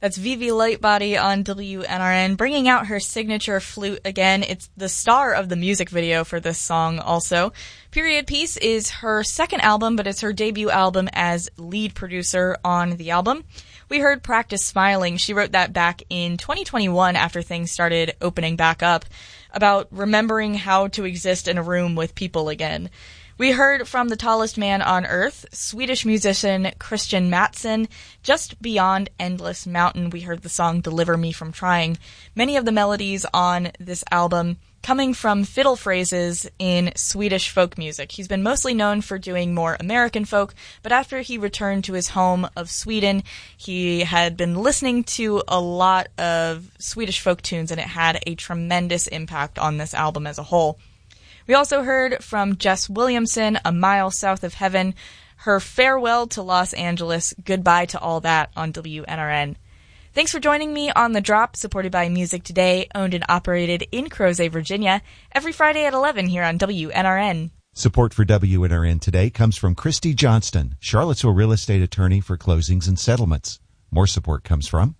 That's Vivi Lightbody on WNRN, bringing out her signature flute again. It's the star of the music video for this song also. Period Piece is her second album, but it's her debut album as lead producer on the album. We heard Practice Smiling. She wrote that back in 2021 after things started opening back up, about remembering how to exist in a room with people again. We heard from the tallest man on earth, Swedish musician Christian Mattsson. Just beyond Endless Mountain, we heard the song Deliver Me From Trying. Many of the melodies on this album coming from fiddle phrases in Swedish folk music. He's been mostly known for doing more American folk, but after he returned to his home of Sweden, he had been listening to a lot of Swedish folk tunes, and it had a tremendous impact on this album as a whole. We also heard from Jess Williamson, A Mile South of Heaven, her farewell to Los Angeles, goodbye to all that on WNRN. Thanks for joining me on The Drop, supported by Music Today, owned and operated in Crozet, Virginia, every Friday at 11 here on WNRN. Support for WNRN Today comes from Christy Johnston, Charlottesville real estate attorney for closings and settlements. More support comes from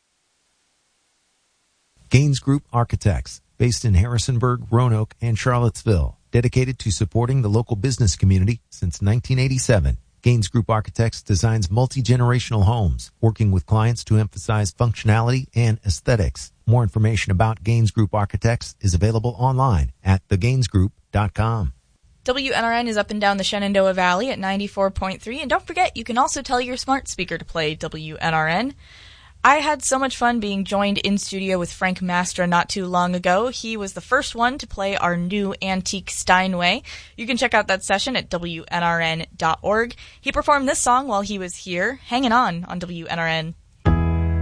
Gaines Group Architects, based in Harrisonburg, Roanoke, and Charlottesville, dedicated to supporting the local business community since 1987. Gaines Group Architects designs multi-generational homes, working with clients to emphasize functionality and aesthetics. More information about Gaines Group Architects is available online at thegainesgroup.com. WNRN is up and down the Shenandoah Valley at 94.3, and don't forget, you can also tell your smart speaker to play WNRN. I had so much fun being joined in studio with Frank Mastra not too long ago. He was the first one to play our new antique Steinway. You can check out that session at WNRN.org. He performed this song while he was here, Hangin' On WNRN.